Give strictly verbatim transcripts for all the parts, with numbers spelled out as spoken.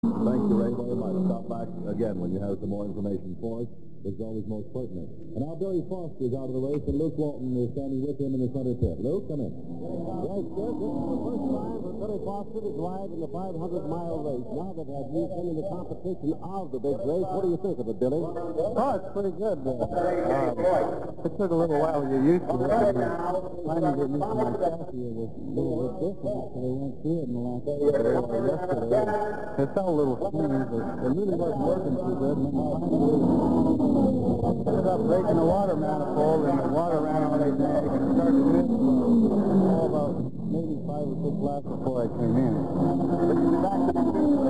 Thank you, Ray, very much. Stop back again when you have some more information for us. It's always most pertinent. And now Billy Foster is out of the race, and Luke Walton is standing with him in the center pit. Luke, come in. Yes, sir. This is the first time for Billy Foster to drive in the five hundred mile race. Now that uh, you've been in the competition of the big race, what do you think of it, Billy? Oh, it's pretty good. Uh, uh, it took a little while to get used to it. Finally get used to my chassis. It was a little bit different, so they went through it in the last yesterday. It felt a little smooth, but it really wasn't working too good. And then ended up breaking the water manifold, and the water ran on a nag and started to miss all about maybe five or six laps before I came in. But back to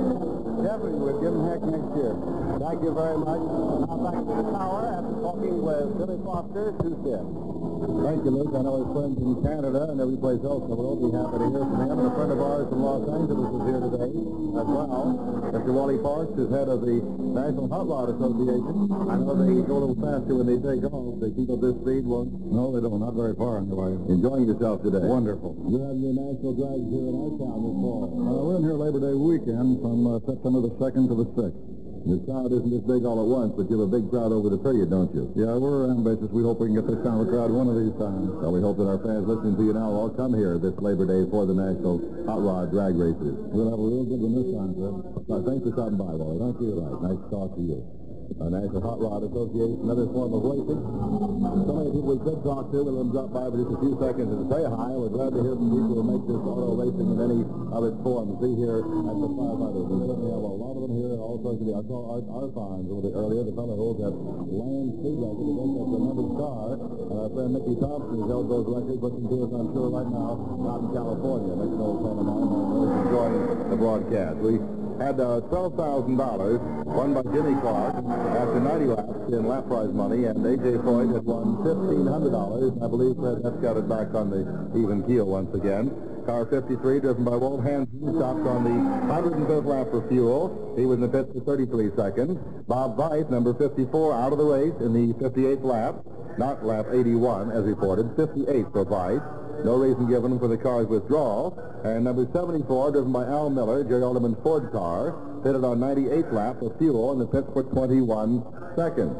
the definitely would give him heck next year. Thank you very much. Now back to the tower after talking with Billy Foster, two cents. Thank you, Luke. I know his friends in Canada and every place else in the world will be happy to hear from him. And a friend of ours from Los Angeles is here today as well. Mister Wally Parks is head of the National Hot Rod Association. I know they go a little faster when they take off. They keep up this speed, won't? No, they don't. Not very far on the way. Enjoying yourself today. Wonderful. You have your national drags here in our town this fall. Uh, we're in here Labor Day weekend from uh, September the second to the sixth. Your crowd isn't this big all at once, but you have a big crowd over the period, don't you? Yeah, we're ambitious. We hope we can get this kind of a crowd one of these times. Well, we hope that our fans listening to you now all come here this Labor Day for the National Hot Rod Drag Races. We'll have a real good one this time, sir. Uh, thanks for stopping by, Wally. Thank you. Right. Nice to talk to you. Our National Hot Rod Association, another form of racing. So many people we could talk to, we'll let them drop by for just a few seconds and say hi. We're glad to hear from people who make this auto racing in any of its forms. See here at the five hundred. We certainly have a lot of them here, all sorts of the, I saw our, our finds over the earlier, the fellow holds that land speed record against that tremendous car. And our friend Mickey Thompson has held those records, looking to us, I'm sure, right now, out in California. Mickey's an old friend of mine, and we're enjoying the broadcast. We had uh, twelve thousand dollars won by Jimmy Clark after ninety laps in lap prize money, and A J Foyt had won fifteen hundred dollars. I believe Fred Hess got it back on the even keel once again. Car fifty-three, driven by Walt Hansen, stopped on the one hundred fifth lap for fuel. He was in the pits for thirty-three seconds. Bob Weiss, number fifty-four, out of the race in the fifty-eighth lap. Not lap eighty-one, as reported. fifty-eighth for Weiss. No reason given for the car's withdrawal. And number seventy-four, driven by Al Miller, Jerry Alderman's Ford car, pitted on ninety-eighth lap for fuel in the pits for twenty-one seconds.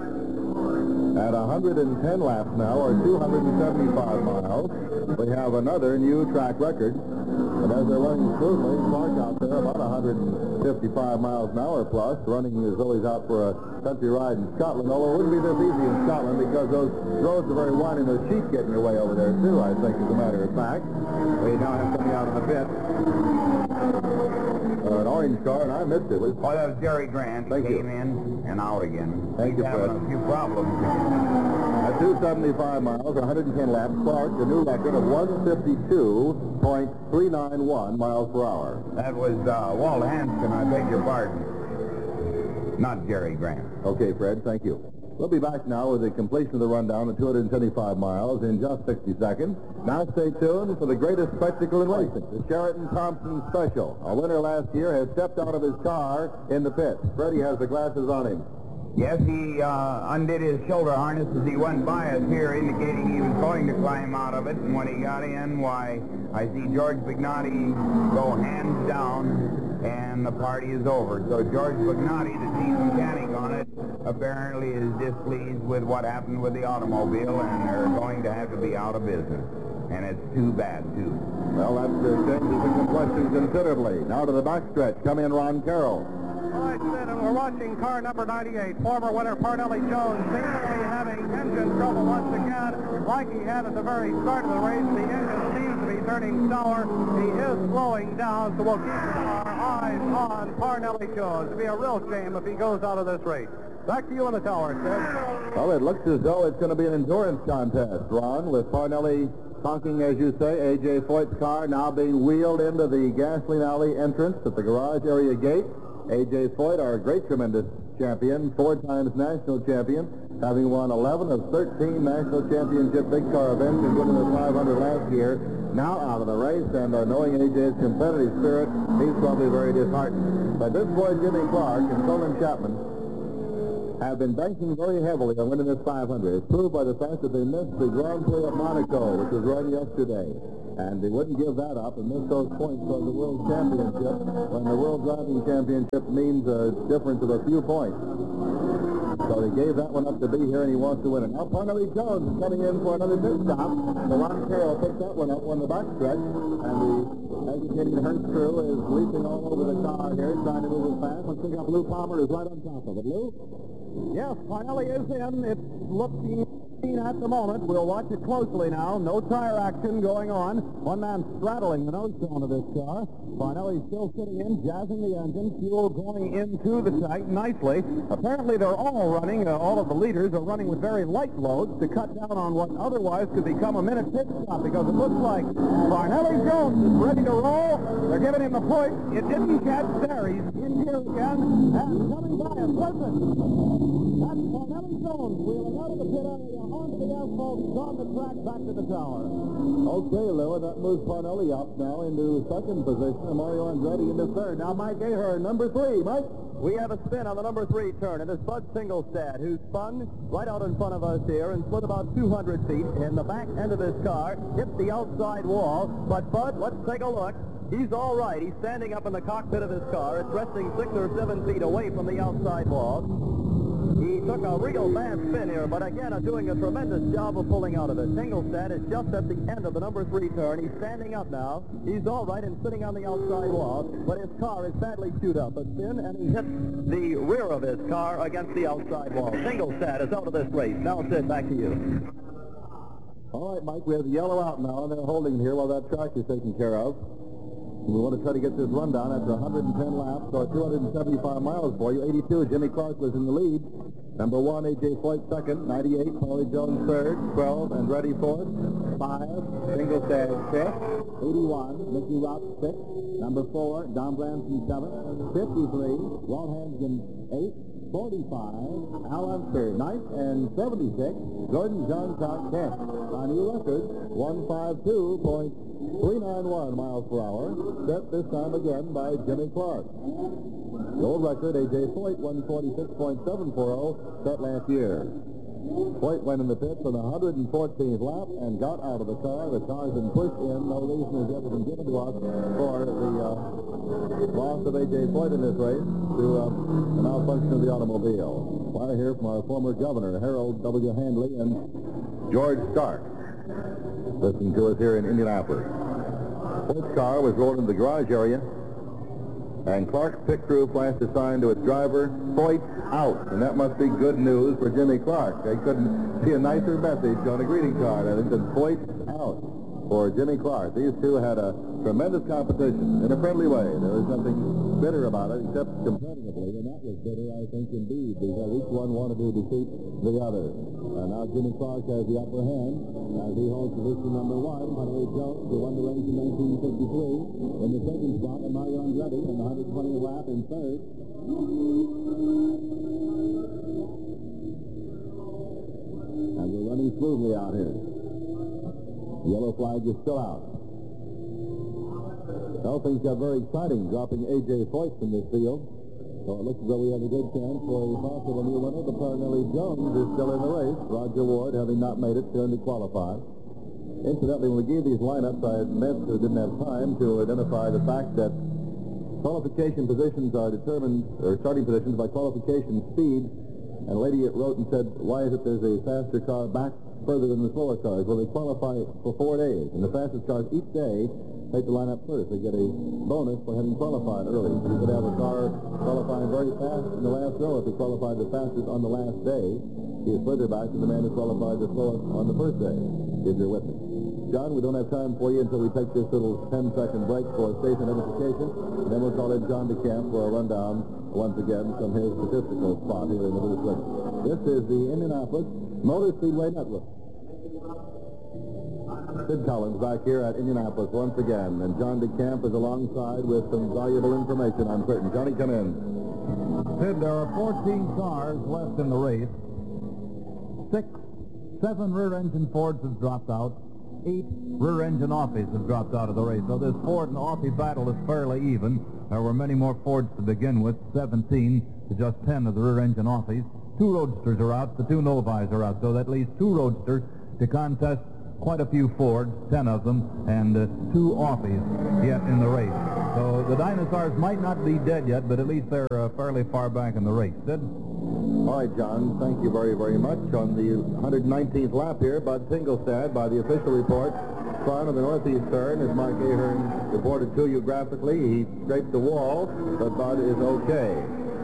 At one hundred ten laps now, or two hundred seventy-five miles, we have another new track record. And as they're running smoothly, Clark out there about one hundred fifty-five miles an hour plus, running as though he's out for a country ride in Scotland, although it wouldn't be this easy in Scotland because those roads are very wide and those sheep get in your way over there too, I think, as a matter of fact. We now have somebody out of the pit. Uh, an orange car, and I missed it. Oh, that was Jerry Grant. He Thank came you. in and out again. Thank He's you, having Fred. a few problems. At two seventy-five miles, one hundred ten laps, Clark, the new record of one fifty-two point three nine one miles per hour. That was uh, Walt Hansen, I beg your pardon. Not Jerry Grant. Okay, Fred, thank you. We'll be back now with the completion of the rundown at two hundred seventy-five miles in just sixty seconds. Now stay tuned for the greatest spectacle in racing, the Sheraton Thompson Special. Our winner last year has stepped out of his car in the pit. Freddie has the glasses on him. Yes, he uh, undid his shoulder harness as he went by us here, indicating he was going to climb out of it. And when he got in, why, I see George Bignotti go hands down, and the party is over. So George Bignotti, the chief mechanic on it, apparently is displeased with what happened with the automobile, and they're going to have to be out of business. And it's too bad, too. Well, that uh, changes the complexion considerably. Now to the backstretch. Come in, Ron Carroll. All right, Sid, and we're watching car number ninety-eight. Former winner Parnelli Jones seemingly having engine trouble once again, like he had at the very start of the race. The engine seems to be turning sour. He is slowing down, so we'll keep our eyes on Parnelli Jones. It'd be a real shame if he goes out of this race. Back to you in the tower, Sid. Well, it looks as though it's going to be an endurance contest, Ron, with Parnelli conking, as you say, A J Foyt's car now being wheeled into the gasoline alley entrance at the garage area gate. A J Foyt, our great, tremendous champion, four times national champion, having won eleven of thirteen national championship big car events, including the five hundred last year, now out of the race, and uh, knowing A J's competitive spirit, he's probably very disheartened. But this boy, Jimmy Clark, and Coleman Chapman, have been banking very heavily on winning this five hundred. It's proved by the fact that they missed the Grand Prix of Monaco, which was run yesterday. And they wouldn't give that up and miss those points on the World Championship when the World Driving Championship means a difference of a few points. So they gave that one up to be here, and he wants to win it. Now Parnelli Jones is coming in for another pit stop. So Ron Carroll picked that one up on the backstretch, and the agitating Hertz crew is leaping all over the car here, trying to move it fast. Let's pick up Lou Palmer, is right on top of it. Lou? Yes, Parnelli is in. It's looking at the moment. We'll watch it closely now. No tire action going on. One man straddling the nose cone of this car. Parnelli's still sitting in, jazzing the engine. Fuel going into the tank nicely. Apparently they're all running, uh, all of the leaders are running with very light loads to cut down on what otherwise could become a minute pit stop, because it looks like Parnelli Jones is ready to roll. They're giving him the push. It didn't catch there. He's in here again and coming by us. Listen. That's Parnelli Jones wheeling out of the pit area onto the asphalt. He's on the track back to the tower. Okay, Lou, and that moves Parnelli up now into second position, and Mario Andretti into third. Now Mike Ahern, number three. Mike? We have a spin on the number three turn. It is Bud Singlestad, who spun right out in front of us here and slid about two hundred feet in the back end of his car, hit the outside wall. But Bud, let's take a look. He's all right. He's standing up in the cockpit of his car. It's resting six or seven feet away from the outside wall. He took a real bad spin here, but again, uh, doing a tremendous job of pulling out of it. Singlestad is just at the end of the number three turn. He's standing up now. He's all right and sitting on the outside wall, but his car is badly chewed up. A spin, and he hit the rear of his car against the outside wall. Singlestad is out of this race. Now, Sid, back to you. All right, Mike, we have the yellow out now, and they're holding here while that track is taken care of. We want to try to get this rundown after one hundred ten laps, or two hundred seventy-five miles for you. eighty-two, Jimmy Clark was in the lead. Number one, A J Foyt second. ninety-eight, Paulie Jones third. twelve, Andretti fourth. five, Singlestad fifth. eighty-one, Mickey Rock sixth. Number four, Don Branson seventh. fifty-three, Walt Hansgen eighth. forty-five, Al Unser ninth, and seventy-six, Gordon Johncock tenth. On new record, one fifty-two point three nine one miles per hour, set this time again by Jimmy Clark. The old record, A J Foyt, one forty-six point seven four oh, set last year. Foyt went in the pits on the one hundred fourteenth lap and got out of the car. The car's been pushed in. No reason has ever been given to us for the uh, loss of A J Foyt in this race to uh, the malfunction of the automobile. Wire here from our former governor, Harold W. Handley, and George Stark. Listening to us here in Indianapolis. Foyt's car was rolled into the garage area, and Clark's pit crew flashed a sign to its driver, Foyt out. And that must be good news for Jimmy Clark. They couldn't see a nicer message on a greeting card. I think that Foyt out for Jimmy Clark. These two had a tremendous competition in a friendly way. There was nothing bitter about it except competitively, and that was bitter, I think, indeed, because each one wanted to defeat the other. And now Jimmy Clark has the upper hand as he holds position number one. Parnelli Jones, who won the race in nineteen fifty-three, in the second spot, and Mario Andretti in the one hundred twentieth lap in third. And we're running smoothly out here. The yellow flag is still out. Well, things got very exciting, dropping A J Foyt from this field. So it looks as though we have a good chance for a possible new winner. The Parnelli Jones is still in the race. Roger Ward, having not made it, turned to qualify. Incidentally, when we gave these lineups, I admit we didn't have time to identify the fact that qualification positions are determined, or starting positions, by qualification speed. And a lady wrote and said, why is it there's a faster car back further than the slower cars? Well, they qualify for four days, and the fastest cars each day take the lineup first. They get a bonus for having qualified early. You could have a car qualifying very fast in the last row if he qualified the fastest on the last day. He is further back than the man who qualified the slowest on the first day, if you're with me. John, we don't have time for you until we take this little ten-second break for station identification, and then we'll call in John DeCamp for a rundown once again from his statistical spot here in the booth. This is the Indianapolis Motor Speedway Network. Sid Collins back here at Indianapolis once again, and John DeCamp is alongside with some valuable information, I'm certain. Johnny, come in. Sid, there are fourteen cars left in the race. Six, seven rear-engine Fords have dropped out. Eight rear-engine Offies have dropped out of the race. So this Ford and Offie battle is fairly even. There were many more Fords to begin with, seventeen to just ten of the rear-engine Offies. two roadsters are out, the two Novis are out, so that leaves two roadsters to contest quite a few Fords, ten of them, and uh, two Offies yet in the race. So the dinosaurs might not be dead yet, but at least they're uh, fairly far back in the race. Sid? All right, John, thank you very, very much. On the one hundred nineteenth lap here, Bud Singlestad, by the official report, front of the northeast turn, as Mike Ahern reported to you graphically. He scraped the wall, but Bud is okay.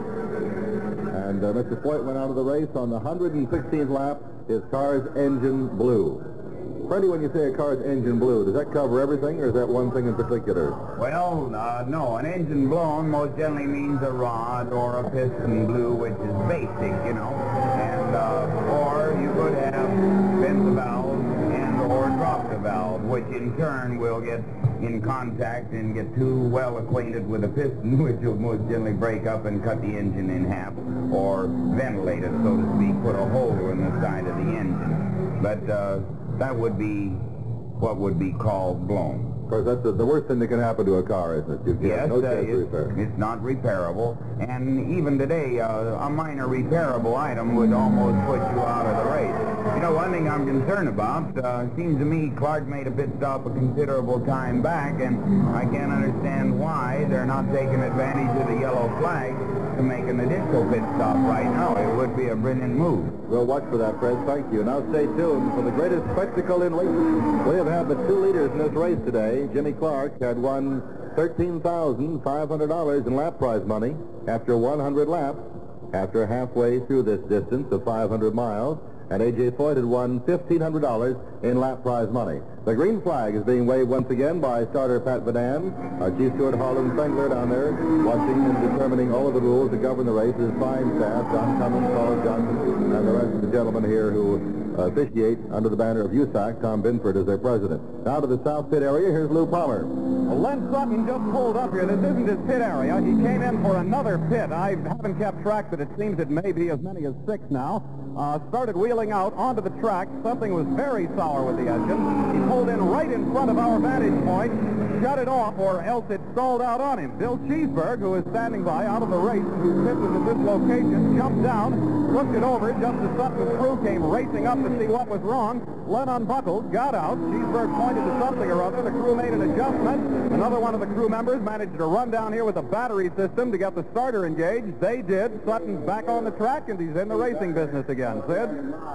And uh, Mister Foyt went out of the race on the one hundred sixteenth lap. His car's engine blew. Freddie, when you say a car's engine blew, does that cover everything, or is that one thing in particular? Well, uh, no, an engine blown most generally means a rod or a piston blew, which is basic, you know. And, uh, or you could have bent the valve and or dropped the valve, which in turn will get in contact and get too well acquainted with the piston, which will most generally break up and cut the engine in half, or ventilate it, so to speak, put a hole in the side of the engine. But, uh, that would be what would be called blown. Of course, that's the, the worst thing that can happen to a car, isn't it? You get Yes, no uh, chance to it's, repair. it's not repairable. And even today, uh, a minor repairable item would almost put you out of the race. You know, one thing I'm concerned about, uh, seems to me Clark made a pit stop a considerable time back, and I can't understand why they're not taking advantage of the yellow flag to make an additional pit stop right now. It would be a brilliant move. We'll watch for that, Fred. Thank you. Now stay tuned for the greatest spectacle in racing. We have had the two leaders in this race today. Jimmy Clark had won thirteen thousand five hundred dollars in lap prize money after one hundred laps, after halfway through this distance of five hundred miles. And A J. Foyt had won fifteen hundred dollars in lap prize money. The green flag is being waved once again by starter Pat Badan. Our Chief Steward Harlan Fengler down there watching and determining all of the rules that govern the race. His fine staff, John Cummins, Paul Johnson, and the rest of the gentlemen here who uh, officiate under the banner of U S A C. Tom Binford is their president. Now to the south pit area, here's Lou Palmer. Well, Len Sutton just pulled up here. This isn't his pit area. He came in for another pit. I haven't kept track, but it seems it may be as many as six now. Uh, started wheeling out onto the track. Something was very sour with the engine. He pulled in right in front of our vantage point, shut it off, or else it stalled out on him. Bill Cheeseberg, who is standing by out of the race, who sits at this location, jumped down, looked it over just as Sutton's crew came racing up to see what was wrong. Len unbuckled, got out. Cheeseberg pointed to something or other. The crew made an adjustment. Another one of the crew members managed to run down here with a battery system to get the starter engaged. They did. Sutton's back on the track, and he's in the racing business again. Sid?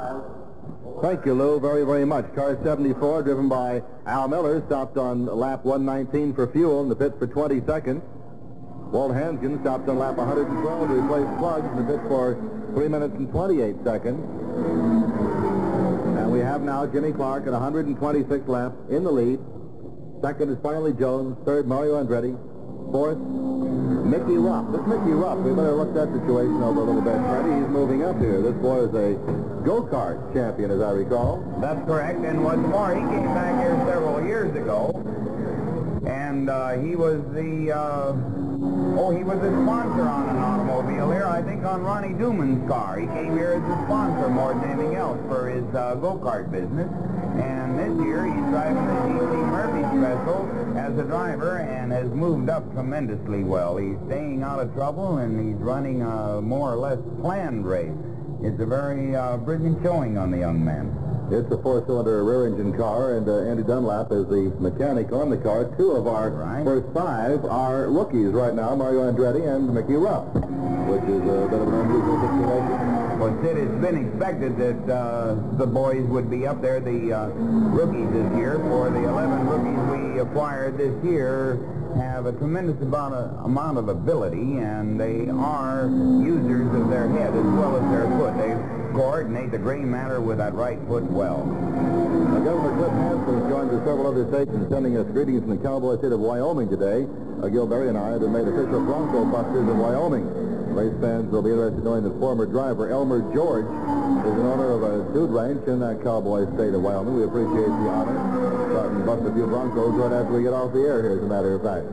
Thank you, Lou, very, very much. Car seventy-four, driven by Al Miller, stopped on lap one nineteen for fuel in the pit for twenty seconds. Walt Hansgen stopped on lap one hundred twelve to replace plugs in the pit for three minutes and twenty-eight seconds. And we have now Jimmy Clark at one hundred twenty-six laps in the lead. Second is Farley Jones. Third, Mario Andretti. Fourth, Mickey Rupp. This Mickey Rupp, we better look that situation over a little bit, Freddie. He's moving up here. This boy is a go-kart champion, as I recall. That's correct. And what's more, he came back here several years ago, and uh, he was the, uh, oh, he was a sponsor on an automobile here, I think on Ronnie Duman's car. He came here as a sponsor more than anything else for his uh, go-kart business. And this year, he's driving the G C Murphy Special as a driver and has moved up tremendously well. He's staying out of trouble, and he's running a more or less planned race. It's a very uh, brilliant showing on the young man. It's a four-cylinder rear-engine car, and uh, Andy Dunlap is the mechanic on the car. Two of our Right. first five are rookies right now, Mario Andretti and Mickey Rupp, which is a bit of an unusual situation. Well, Sid, it's been expected that uh, the boys would be up there, the uh, rookies this year. For the eleven rookies we acquired this year have a tremendous amount of, amount of ability, and they are users of their head as well as their foot. They coordinate the gray matter with that right foot well. Now, Governor Cliff Hansel joined with several other stations sending us greetings from the cowboy state of Wyoming today. Uh, Gil Berry and I have been made official Bronco busters of Wyoming. Race fans will be interested in knowing that former driver Elmer George is an owner of a dude ranch in that cowboy state of Wyoming. We appreciate the honor. Start and bust a few Broncos right after we get off the air here, as a matter of fact.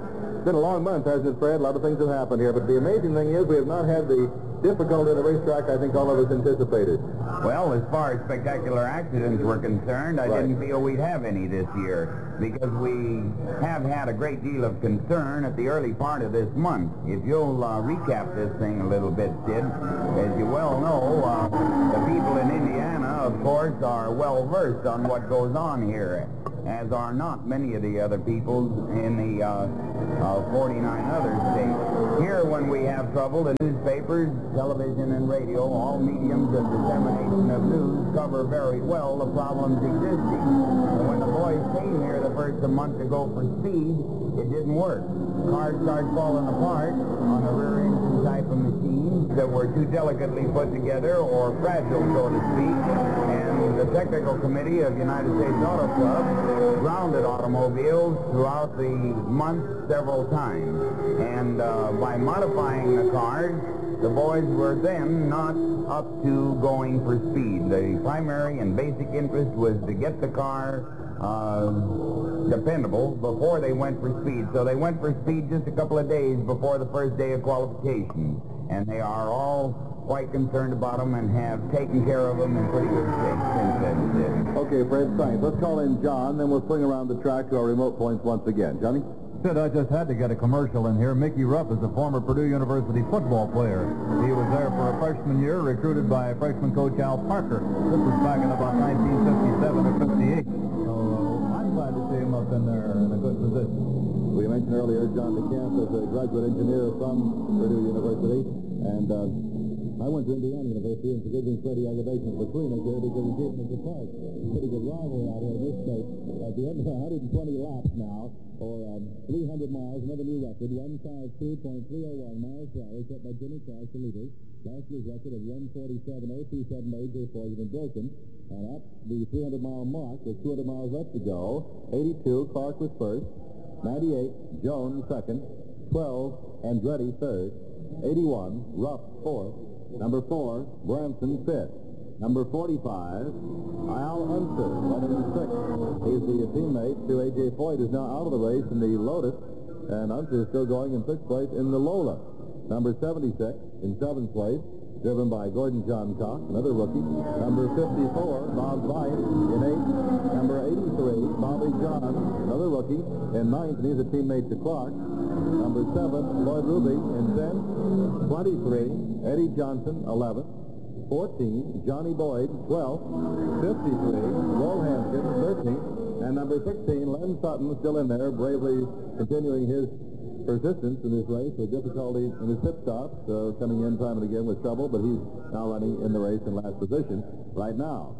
been a long month, hasn't it, Fred? A lot of things have happened here. But the amazing thing is we have not had the difficulty in the racetrack I think all of us anticipated. Well, as far as spectacular accidents were concerned, I Right. didn't feel we'd have any this year because we have had a great deal of concern at the early part of this month. If you'll uh, recap this thing a little bit, Sid, as you well know, uh, the people in Indiana, of course, are well versed on what goes on here, as are not many of the other people in the uh, uh, forty-nine other states. Here, when we have trouble, the newspapers, television, and radio, all mediums of dissemination of news, cover very well the problems existing. And when the boys came here the first a month to go for speed, it didn't work. Cars started falling apart on the rear engine type of machines that were too delicately put together or fragile, so to speak. And the technical committee of United States Auto Club grounded automobiles throughout the month several times. And uh, by modifying the cars, the boys were then not up to going for speed. The primary and basic interest was to get the car uh, dependable before they went for speed. So they went for speed just a couple of days before the first day of qualification. And they are all quite concerned about them and have taken care of them in pretty good shape since then. Okay, Fred, thanks. Let's call in John, then we'll swing around the track to our remote points once again. Johnny? Sid, I just had to get a commercial in here. Mickey Rupp is a former Purdue University football player. He was there for a freshman year, recruited by freshman coach Al Parker. This was back in about nineteen fifty-seven or fifty-eight. So uh, I'm glad to see him up in there in a good position. We mentioned earlier John DeCamp is a graduate engineer from Purdue University, and uh, I went to Indiana University and forgiving Freddie aggravations between us here because he kept us apart. Pretty good rivalry out here in this state. At the end of one hundred twenty laps now, or um, three hundred miles, another new record, one fifty-two point three oh one miles per hour, set by Jimmy Clark, the leader. Last year's record of one forty-seven oh two seven by A J Foyt has been broken. And at the three hundred mile mark, with two hundred miles left to go, eighty-two, Clark was first, ninety-eight, Jones second, twelve, Andretti third, eighty-one, Rupp fourth, number four, Branson fifth. Number forty-five, Al Unser, running sixth. He's the teammate to A J Foyt, who's now out of the race in the Lotus, and Unser is still going in sixth place in the Lola. Number seventy-six, in seventh place, driven by Gordon Johncock, another rookie. Number fifty-four, Bob Weiss, in eighth. Number eighty-three, Bobby John, another rookie, in ninth, and he's a teammate to Clark. Number seven, Lloyd Ruby, in tenth. twenty-three, Eddie Johnson, eleventh. fourteen, Johnny Boyd, twelfth. fifty-three, Will Hanskin, thirteenth. And number sixteen, Len Sutton, still in there, bravely continuing his persistence in this race with difficulty in his pit stops, uh, coming in time and again with trouble, but he's now running in the race in last position right now.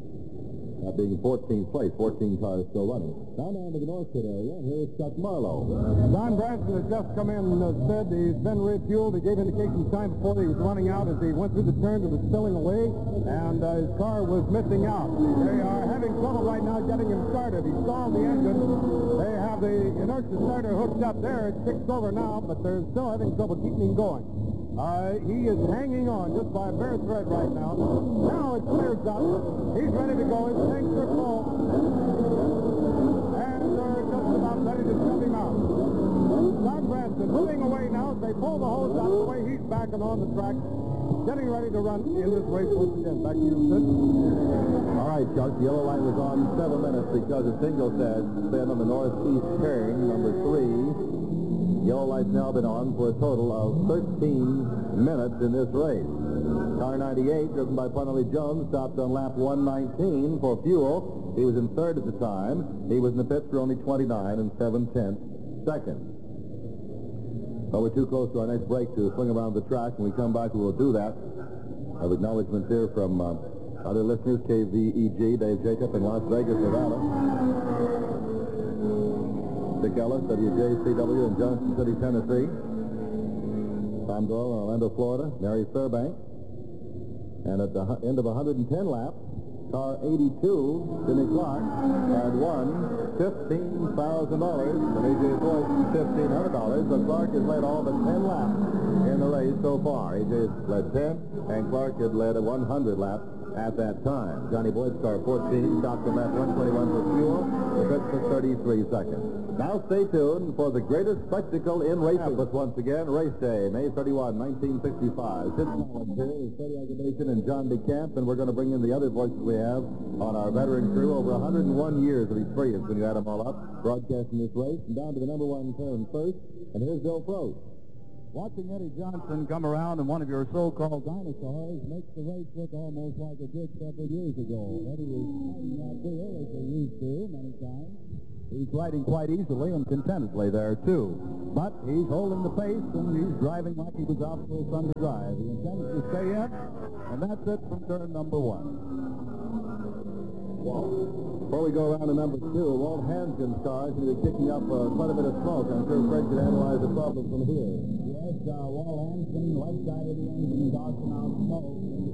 That being fourteenth place, fourteen cars still running. Now down to the North Pit area, here's Chuck Marlowe. Don Branson has just come in and uh, said he's been refueled. He gave indications time before he was running out as he went through the turns. It was spilling away, and uh, his car was missing out. They are having trouble right now getting him started. He stalled the engine. They have the inertia starter hooked up there. It's fixed over now, but they're still having trouble keeping him going. Uh, he is hanging on just by a bare thread right now. Now it clears up. He's ready to go. His tanks are full. And they're just about ready to shove him out. Don Branson moving away now as they pull the hose out of the way. He's backing on the track, getting ready to run in this race once again. Back to you, Sid. All right, Chuck, the yellow light was on seven minutes because a single set spin on the northeast turn, number three. Yellow light's now been on for a total of thirteen minutes in this race. Car ninety-eight, driven by Parnelli Jones, stopped on lap one nineteen for fuel. He was in third at the time. He was in the pits for only twenty-nine and seven-tenths seconds. Well, we're too close to our next break to swing around the track. When we come back, we will do that. I have acknowledgments here from uh, other listeners, K V E G, Dave Jacob in Las Vegas, Nevada. Dick Ellis, W J C W in Johnson City, Tennessee. Tom Doyle in Orlando, Florida. Mary Fairbank. And at the end of one hundred ten laps, car eighty-two, Jimmy Clark, had won fifteen thousand dollars, and A J Foyt fifteen hundred dollars, but Clark has led all but ten laps in the race so far. A J has led ten, and Clark had led one hundred laps at that time. Johnny Boyd's car fourteen, stopped him at one twenty-one for fuel. The trip took thirty-three seconds. Now stay tuned for the greatest spectacle in racing. But once again, race day, May thirty-first, nineteen sixty-five. Sid Collins here with Freddie Aggravation and John DeCamp, and we're going to bring in the other voices we have on our veteran crew. Over one hundred one years of experience when you add them all up, broadcasting this race. And down to the number one turn first, and here's Bill Frost. Watching Eddie Johnson come around in one of your so-called dinosaurs makes the race look almost like it did several years ago. Eddie is fighting that wheel as they used to many times. He's riding quite easily and contentedly there, too. But he's holding the pace, and he's driving like he was out for a Sunday drive. He intends to stay in, and that's it from turn number one. Wow. Before we go around to number two, Walt Hansgen's car is kicking up uh, quite a bit of smoke. I'm sure Fred can analyze the problem from here. Yes, uh, Walt Hansgen, left side of the engine, tossing out smoke.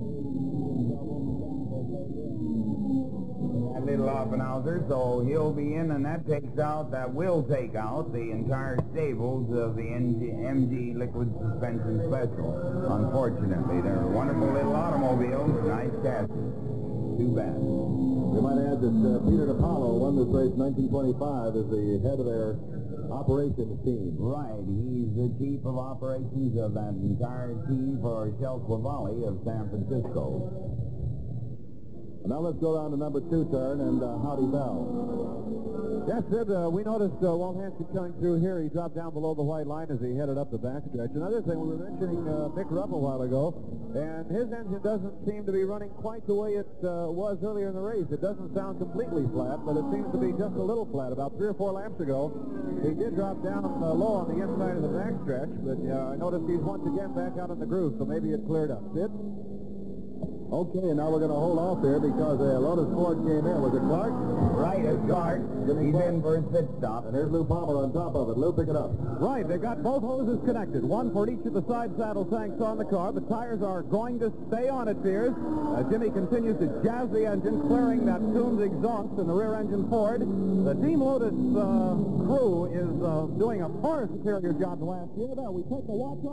That little Offenhauser, so he'll be in, and that takes out, that will take out the entire stables of the M G, M G Liquid Suspension Special. Unfortunately, they're wonderful little automobiles, nice chassis. Too bad. We might add that uh, Peter DiPaolo won this race in nineteen twenty-five as the head of their operations team. Right, he's the chief of operations of that entire team for Shell Quavali of San Francisco. Now let's go down to number two turn and uh, Howdy Bell. Yes, Sid, uh, we noticed uh, Walt Hansgen coming through here. He dropped down below the white line as he headed up the backstretch. Another thing, we were mentioning uh, Mick Rupp a while ago, and his engine doesn't seem to be running quite the way it uh, was earlier in the race. It doesn't sound completely flat, but it seems to be just a little flat. About three or four laps ago, he did drop down uh, low on the inside of the backstretch, but uh, I noticed he's once again back out in the groove, so maybe it cleared up. Sid? Okay, and now we're going to hold off there because uh, Lotus Ford came in. Was it Clark? Right, it's Clark. He's in for his pit stop. And here's Lou Palmer on top of it. Lou, pick it up. Right, they've got both hoses connected, one for each of the side saddle tanks on the car. The tires are going to stay on, it appears. Uh, Jimmy continues to jazz the engine, clearing that fumes exhaust in the rear engine Ford. The Team Lotus uh, crew is uh, doing a far superior job than last year. There, we take a watch on.